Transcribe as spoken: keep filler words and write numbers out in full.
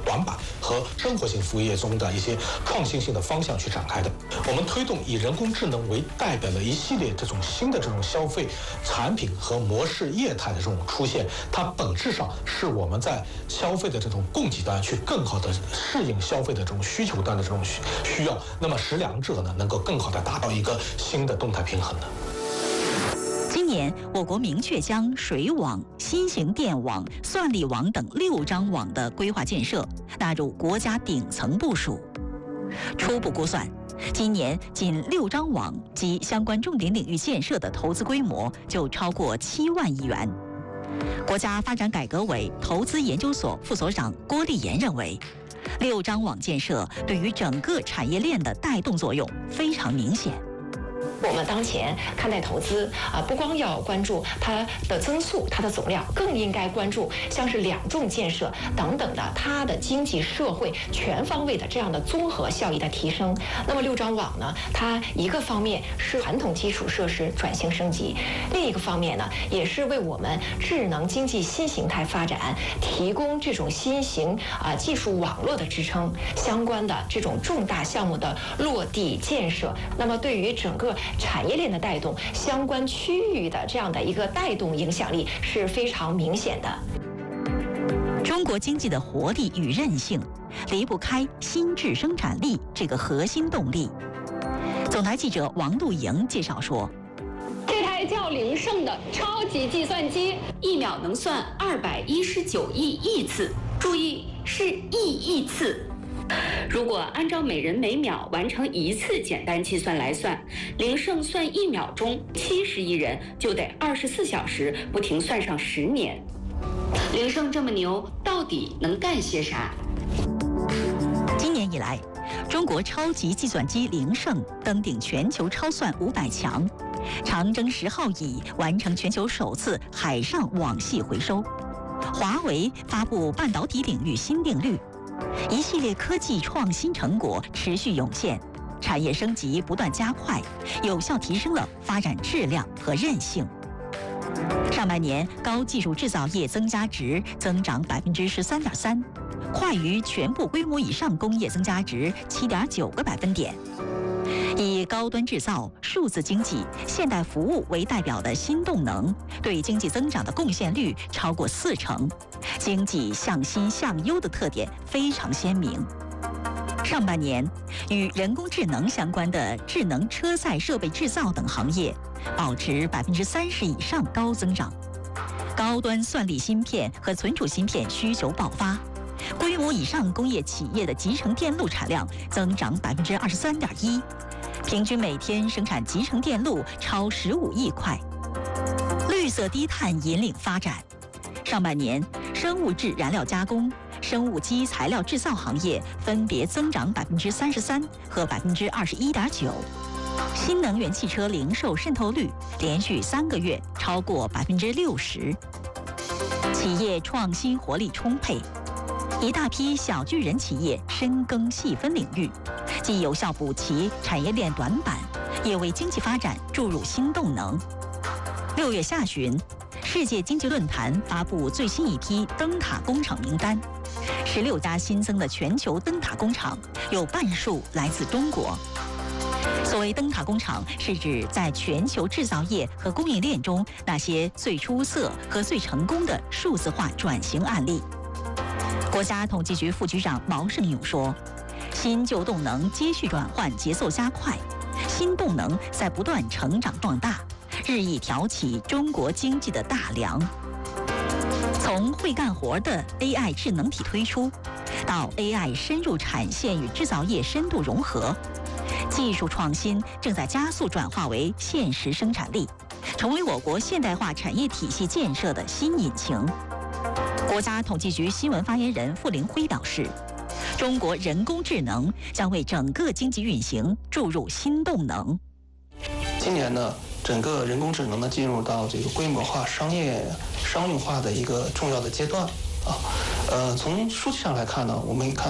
短板和生活性服务业中的一些创新性的方向去展开的。我们推动以人工智能为代表的一系列这种新的这种消费产品和模式业态的这种出现，它本质上是我们在消费的这种供给端去更好的适应消费的这种需求端的这种需需要，那么使两者呢能够更好的达到一个新的动态平衡的。 今年，我国明确将水网、新型电网、算力网等六张网的规划建设纳入国家顶层部署。初步估算，今年仅六张网及相关重点领域建设的投资规模就超过七万亿元。国家发展改革委投资研究所副所长郭立岩认为，六张网建设对于整个产业链的带动作用非常明显。 我们当前看待投资啊，不光要关注它的增速、它的总量，更应该关注像是两重建设等等的它的经济社会全方位的这样的综合效益的提升。那么六张网呢，它一个方面是传统基础设施转型升级，另一个方面呢，也是为我们智能经济新形态发展提供这种新型啊技术网络的支撑。相关的这种重大项目的落地建设，那么对于整个产业链的带动，相关区域的这样的一个带动影响力是非常明显的。 中国经济的活力与韧性离不开新质生产力这个核心动力。总台记者王露莹介绍说， 这台叫灵胜的超级计算机，一秒能算二百一十九亿亿次，注意是亿亿次。如果按照每人每秒完成一次简单计算来算，灵胜算一秒钟七十亿人就得二十四小时不停算上十年。灵胜这么牛，到底能干些啥？ 今年以来，中国超级计算机灵胜登顶全球超算五百强，长征十号乙完成全球首次海上网系回收，华为发布半导体领域新定律。一系列科技创新成果持续涌现，产业升级不断加快，有效提升了发展质量和韧性。上半年高技术制造业增加值增长百分之十三点三，快于全部规模以上工业增加值七点九个百分点。以高端制造、数字经济、现代服务为代表的新动能，对经济增长的贡献率超过四成，经济向新向优的特点非常鲜明。上半年，与人工智能相关的智能车载设备制造等行业，保持百分之三十以上高增长。高端算力芯片和存储芯片需求爆发，规模以上工业企业的集成电路产量增长百分之二十三点一。平均每天生产集成电路超十五亿块，绿色低碳引领发展。上半年，生物质燃料加工、生物基材料制造行业分别增长百分之三十三和百分之二十一点九。新能源汽车零售渗透率连续三个月超过百分之六十。企业创新活力充沛，一大批小巨人企业深耕细分领域，既有效补齐产业链短板，也为经济发展注入新动能。六月下旬，世界经济论坛发布最新一批灯塔工厂名单，十六家新增的全球灯塔工厂有半数来自中国。所谓灯塔工厂，是指在全球制造业和供应链中那些最出色和最成功的数字化转型案例。国家统计局副局长毛盛勇说，新旧动能接续转换节奏加快，新动能在不断成长壮大，日益挑起中国经济的大梁。从会干活的 A I 智能体推出，到 A I 深入产线与制造业深度融合，技术创新正在加速转化为现实生产力，成为我国现代化产业体系建设的新引擎。国家统计局新闻发言人傅凌辉表示，中国人工智能将为整个经济运行注入新动能。 今年呢，整个人工智能呢进入到这个规模化、商业商用化的一个重要的阶段啊。呃，从数据上来看呢，我们看